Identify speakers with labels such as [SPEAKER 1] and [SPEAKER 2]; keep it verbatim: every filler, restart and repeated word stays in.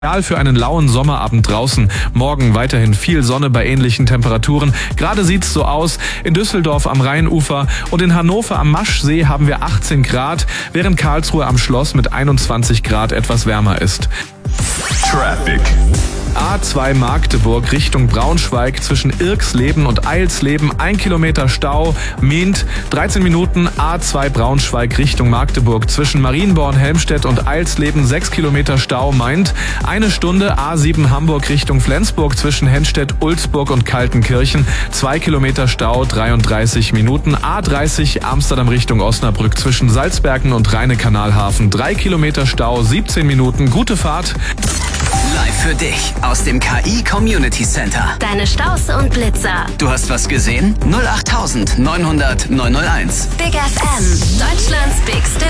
[SPEAKER 1] Ideal für einen lauen Sommerabend draußen. Morgen weiterhin viel Sonne bei ähnlichen Temperaturen. Gerade sieht's so aus. In Düsseldorf am Rheinufer und in Hannover am Maschsee haben wir achtzehn Grad, während Karlsruhe am Schloss mit einundzwanzig Grad etwas wärmer ist.
[SPEAKER 2] Traffic.
[SPEAKER 1] A zwei Magdeburg Richtung Braunschweig zwischen Irksleben und Eilsleben, ein Kilometer Stau, Mint, dreizehn Minuten. A zwei Braunschweig Richtung Magdeburg zwischen Marienborn, Helmstedt und Eilsleben, sechs Kilometer Stau, Mainz. Eine Stunde. A sieben Hamburg Richtung Flensburg zwischen Henstedt, Ulzburg und Kaltenkirchen, zwei Kilometer Stau, dreiunddreißig Minuten. A dreißig Amsterdam Richtung Osnabrück zwischen Salzbergen und Rheine-Kanalhafen, drei Kilometer Stau, siebzehn Minuten. Gute Fahrt.
[SPEAKER 3] Live für dich aus dem K I Community Center.
[SPEAKER 4] Deine Staus und Blitzer.
[SPEAKER 3] Du hast was gesehen? null acht neunhundert neunhundert neunhunderteins.
[SPEAKER 4] Big F M, Deutschlands bigste